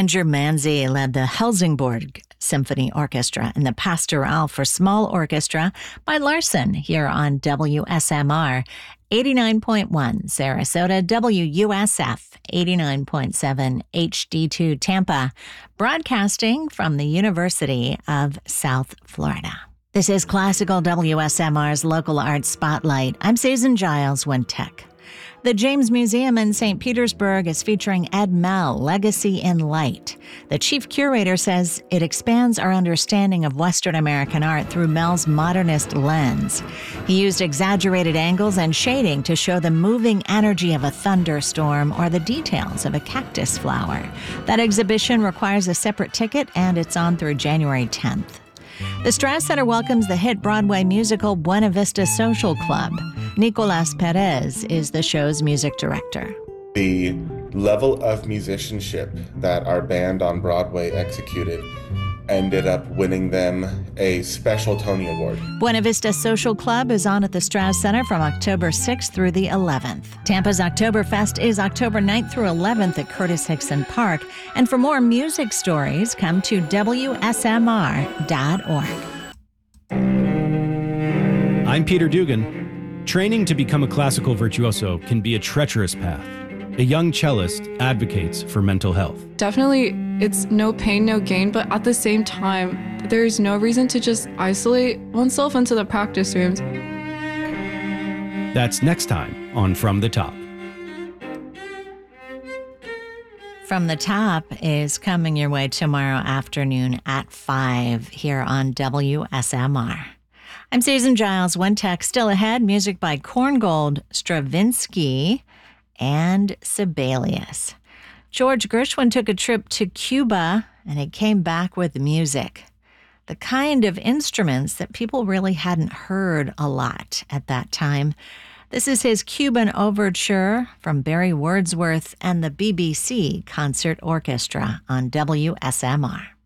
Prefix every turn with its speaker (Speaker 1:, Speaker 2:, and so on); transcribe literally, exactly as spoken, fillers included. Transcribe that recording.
Speaker 1: Andrew Manzi led the Helsingborg Symphony Orchestra in the Pastoral for Small Orchestra by Larson here on W S M R eighty-nine point one Sarasota, W U S F eighty-nine point seven H D two Tampa, broadcasting from the University of South Florida. This is Classical W S M R's Local Arts Spotlight. I'm Susan Giles, Wintech. The James Museum in Saint Petersburg is featuring Ed Mell, Legacy in Light. The chief curator says it expands our understanding of Western American art through Mell's modernist lens. He used exaggerated angles and shading to show the moving energy of a thunderstorm or the details of a cactus flower. That exhibition requires a separate ticket, and it's on through January tenth. The Strass Center welcomes the hit Broadway musical Buena Vista Social Club. Nicolas Perez is the show's music director.
Speaker 2: The level of musicianship that our band on Broadway executed ended up winning them a special Tony Award.
Speaker 1: Buena Vista Social Club is on at the Strass Center from October sixth through the eleventh. Tampa's Oktoberfest is October ninth through eleventh at Curtis Hickson Park. And for more music stories, come to W S M R dot org.
Speaker 3: I'm Peter Dugan. Training to become a classical virtuoso can be a treacherous path. A young cellist advocates for mental health.
Speaker 4: Definitely, it's no pain, no gain, but at the same time, there's no reason to just isolate oneself into the practice rooms.
Speaker 3: That's next time on From the Top.
Speaker 1: From the Top is coming your way tomorrow afternoon at five here on W S M R. I'm Susan Giles. Wintech. Still ahead, music by Korngold, Stravinsky, and Sibelius. George Gershwin took a trip to Cuba, and he came back with music. The kind of instruments that people really hadn't heard a lot at that time. This is his Cuban Overture from Barry Wordsworth and the B B C Concert Orchestra on W S M R.